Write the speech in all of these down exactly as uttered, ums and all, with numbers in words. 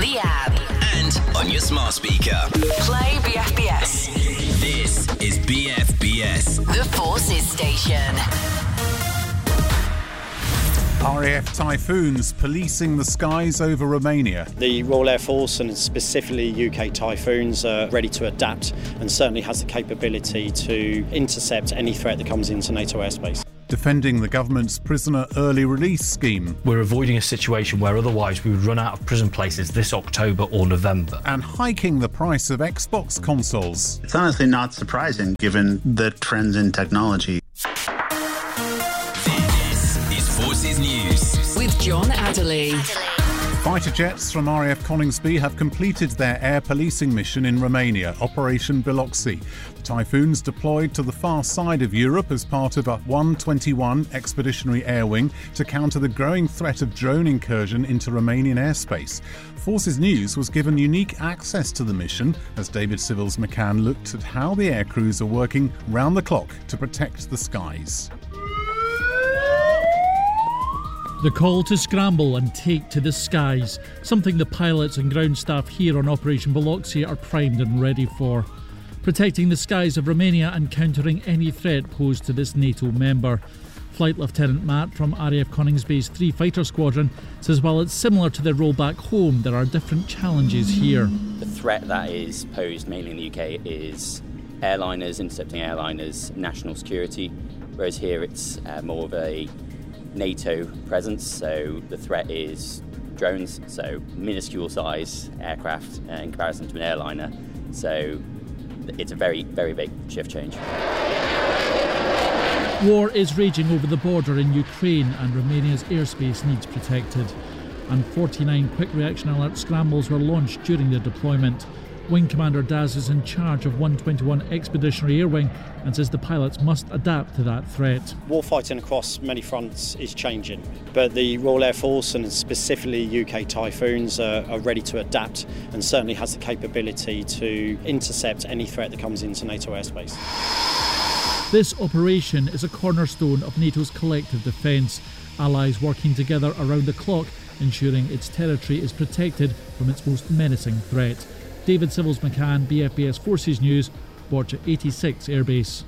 the app. And on your smart speaker. Play B F B S. This is B F B S. The Forces Station. R A F Typhoons policing the skies over Romania. The Royal Air Force and specifically U K Typhoons are ready to adapt and certainly has the capability to intercept any threat that comes into NATO airspace. Defending the government's prisoner early release scheme. We're avoiding a situation where otherwise we would run out of prison places this October or November. And hiking the price of Xbox consoles. It's honestly not surprising given the trends in technology. Forces News with John Adderley. Fighter jets from R A F Coningsby have completed their air policing mission in Romania, Operation Biloxi. The Typhoons deployed to the far side of Europe as part of a one twenty-one Expeditionary Air Wing to counter the growing threat of drone incursion into Romanian airspace. Forces News was given unique access to the mission as David Civils McCann looked at how the air crews are working round the clock to protect the skies. The call to scramble and take to the skies, something the pilots and ground staff here on Operation Biloxi are primed and ready for. Protecting the skies of Romania and countering any threat posed to this NATO member. Flight Lieutenant Matt from R A F Coningsby's three Fighter Squadron says while it's similar to their role back home, there are different challenges here. The threat that is posed mainly in the U K is airliners, intercepting airliners, national security, whereas here it's uh, more of a NATO presence, so the threat is drones, so minuscule size aircraft uh, in comparison to an airliner, so it's a very, very big shift change. War is raging over the border in Ukraine and Romania's airspace needs protected. And forty-nine quick reaction alert scrambles were launched during the deployment. Wing Commander Daz is in charge of one twenty-one Expeditionary Air Wing and says the pilots must adapt to that threat. Warfighting across many fronts is changing, but the Royal Air Force and specifically U K Typhoons are, are ready to adapt and certainly has the capability to intercept any threat that comes into NATO airspace. This operation is a cornerstone of NATO's collective defence, allies working together around the clock, ensuring its territory is protected from its most menacing threat. David Civils McCann, B F B S Forces News, Borja eighty-six Airbase.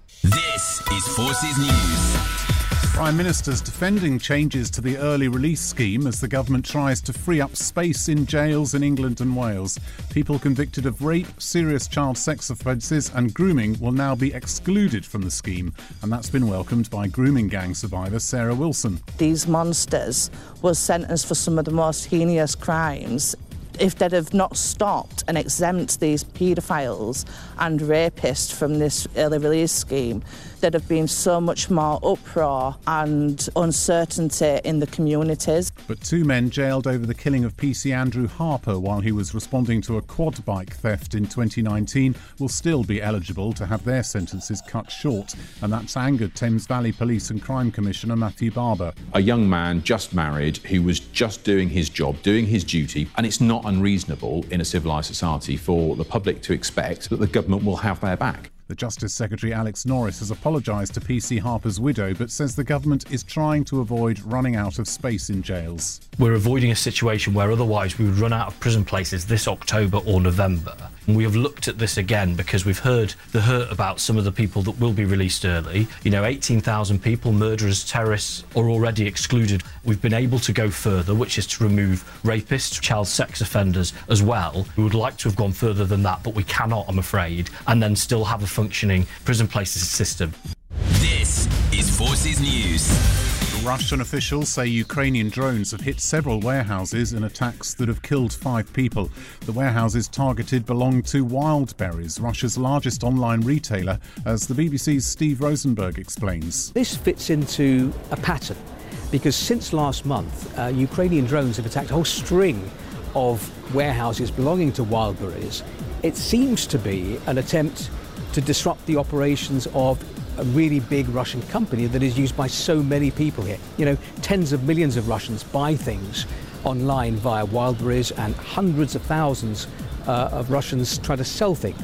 This is Forces News. Prime Minister's defending changes to the early release scheme as the government tries to free up space in jails in England and Wales. People convicted of rape, serious child sex offences and grooming will now be excluded from the scheme, and that's been welcomed by grooming gang survivor Sarah Wilson. These monsters were sentenced for some of the most heinous crimes. If they'd have not stopped and exempt these paedophiles and rapists from this early release scheme, there'd have been so much more uproar and uncertainty in the communities. But two men jailed over the killing of P C Andrew Harper while he was responding to a quad bike theft in twenty nineteen will still be eligible to have their sentences cut short, and that's angered Thames Valley Police and Crime Commissioner Matthew Barber. A young man just married who was just doing his job, doing his duty, and it's not unreasonable in a civilised society for the public to expect that the government will have their back. The Justice Secretary Alex Norris has apologised to P C Harper's widow but says the government is trying to avoid running out of space in jails. We're avoiding a situation where otherwise we would run out of prison places this October or November. And we have looked at this again because we've heard the hurt about some of the people that will be released early. You know, eighteen thousand people, murderers, terrorists, are already excluded. We've been able to go further, which is to remove rapists, child sex offenders as well. We would like to have gone further than that, but we cannot, I'm afraid, and then still have a functioning prison places system. This is Forces News. Russian officials say Ukrainian drones have hit several warehouses in attacks that have killed five people. The warehouses targeted belong to Wildberries, Russia's largest online retailer, as the B B C's Steve Rosenberg explains. This fits into a pattern because since last month, uh, Ukrainian drones have attacked a whole string of warehouses belonging to Wildberries. It seems to be an attempt to disrupt the operations of a really big Russian company that is used by so many people here. You know, tens of millions of Russians buy things online via Wildberries, and hundreds of thousands uh, of Russians try to sell things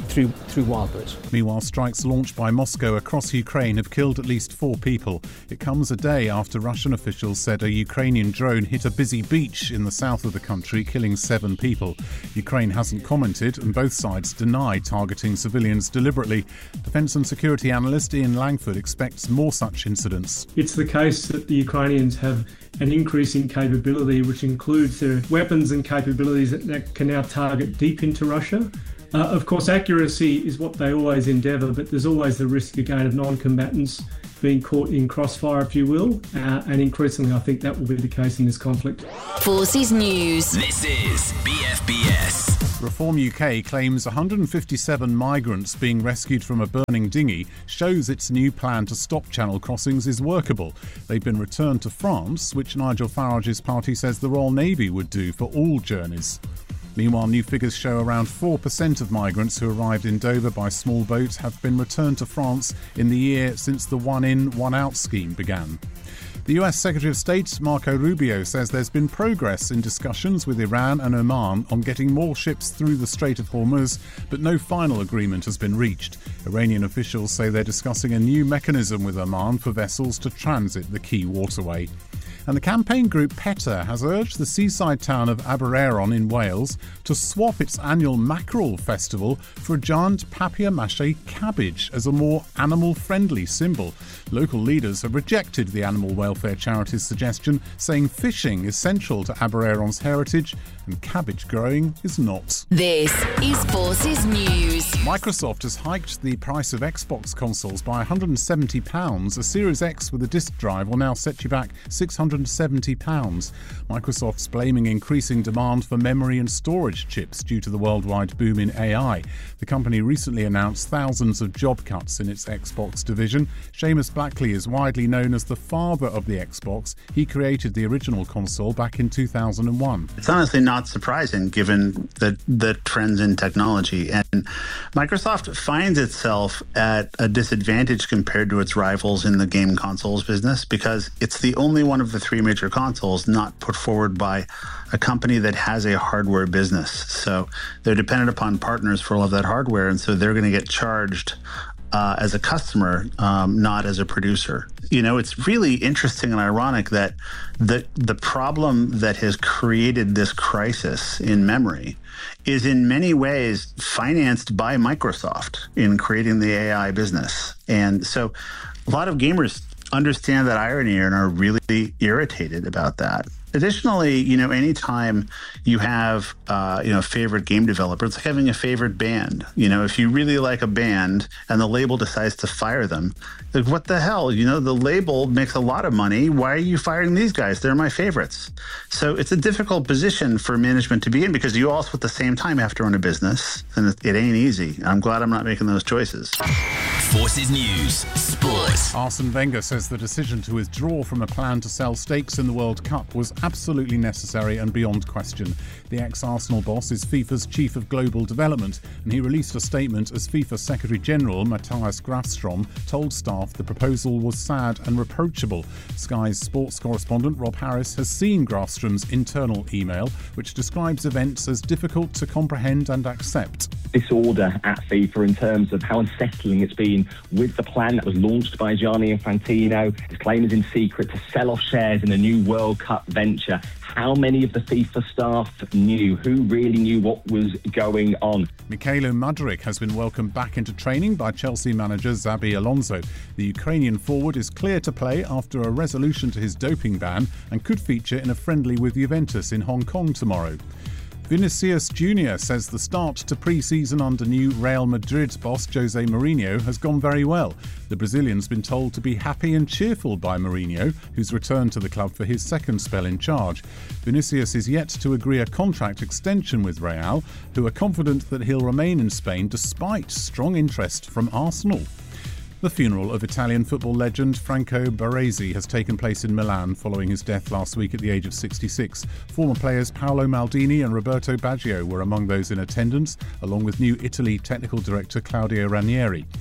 through through Wildberries. Meanwhile, strikes launched by Moscow across Ukraine have killed at least four people. It comes a day after Russian officials said a Ukrainian drone hit a busy beach in the south of the country, killing seven people. Ukraine hasn't commented, and both sides deny targeting civilians deliberately. Defence and security analyst Ian Langford expects more such incidents. It's the case that the Ukrainians have an increase in capability, which includes their weapons and capabilities that, that can now target deep into Russia. Uh, of course, accuracy is what they always endeavour, but there's always the risk again of non-combatants being caught in crossfire, if you will, uh, and increasingly I think that will be the case in this conflict. Forces News. This is B F B S. Reform U K claims one hundred fifty-seven migrants being rescued from a burning dinghy shows its new plan to stop channel crossings is workable. They've been returned to France, which Nigel Farage's party says the Royal Navy would do for all journeys. Meanwhile, new figures show around four percent of migrants who arrived in Dover by small boat have been returned to France in the year since the one-in, one-out scheme began. The U S Secretary of State, Marco Rubio, says there's been progress in discussions with Iran and Oman on getting more ships through the Strait of Hormuz, but no final agreement has been reached. Iranian officials say they're discussing a new mechanism with Oman for vessels to transit the key waterway. And the campaign group PETA has urged the seaside town of Aberaeron in Wales to swap its annual mackerel festival for a giant papier-mâché cabbage as a more animal-friendly symbol. Local leaders have rejected the animal welfare charity's suggestion, saying fishing is central to Aberaeron's heritage and cabbage growing is not. This is Forces News. Microsoft has hiked the price of Xbox consoles by one hundred seventy pounds. A Series X with a disk drive will now set you back six hundred seventy pounds. Microsoft's blaming increasing demand for memory and storage chips due to the worldwide boom in A I. The company recently announced thousands of job cuts in its Xbox division. Seamus Blackley is widely known as the father of the Xbox. He created the original console back in two thousand one. It's honestly not surprising given the, the trends in technology. And Microsoft finds itself at a disadvantage compared to its rivals in the game consoles business because it's the only one of the three major consoles not put forward by a company that has a hardware business. So they're dependent upon partners for all of that hardware, and so they're going to get charged Uh, as a customer, um, not as a producer. You know, it's really interesting and ironic that the the problem that has created this crisis in memory is in many ways financed by Microsoft in creating the A I business. And so a lot of gamers understand that irony and are really irritated about that. Additionally, you know, anytime you have, uh, you know, a favorite game developer, it's like having a favorite band. You know, if you really like a band and the label decides to fire them, like, what the hell? You know, the label makes a lot of money. Why are you firing these guys? They're my favorites. So it's a difficult position for management to be in because you also at the same time have to run a business, and it, it ain't easy. I'm glad I'm not making those choices. Forces News Sport. Arsene Wenger says the decision to withdraw from a plan to sell stakes in the World Cup was absolutely necessary and beyond question. The ex-Arsenal boss is FIFA's chief of global development, and he released a statement as FIFA Secretary-General Matthias Grafstrom told staff the proposal was sad and reproachable. Sky's sports correspondent Rob Harris has seen Grafstrom's internal email, which describes events as difficult to comprehend and accept. Disorder at FIFA in terms of how unsettling it's been with the plan that was launched by Gianni Infantino. His claim is in secret to sell off shares in a new World Cup venture. How many of the FIFA staff knew? Who really knew what was going on? Mikhailo Mudryk has been welcomed back into training by Chelsea manager Xabi Alonso. The Ukrainian forward is clear to play after a resolution to his doping ban and could feature in a friendly with Juventus in Hong Kong tomorrow. Vinicius Junior says the start to pre-season under new Real Madrid boss Jose Mourinho has gone very well. The Brazilian's been told to be happy and cheerful by Mourinho, who's returned to the club for his second spell in charge. Vinicius is yet to agree a contract extension with Real, who are confident that he'll remain in Spain despite strong interest from Arsenal. The funeral of Italian football legend Franco Baresi has taken place in Milan following his death last week at the age of sixty-six. Former players Paolo Maldini and Roberto Baggio were among those in attendance, along with new Italy technical director Claudio Ranieri.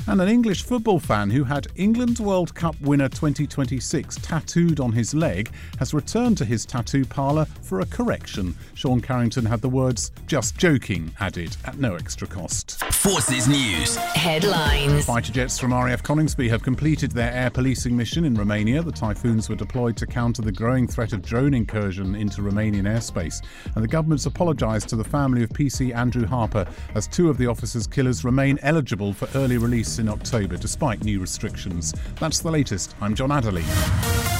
And an English football fan who had England's World Cup winner twenty twenty-six tattooed on his leg has returned to his tattoo parlour for a correction. Sean Carrington had the words "just joking" added at no extra cost. Forces News headlines. Fighter jets from R A F Coningsby have completed their air policing mission in Romania. The Typhoons were deployed to counter the growing threat of drone incursion into Romanian airspace. And the government's apologised to the family of P C Andrew Harper as two of the officer's killers remain eligible for early release in October, despite new restrictions. That's the latest. I'm John Adderley.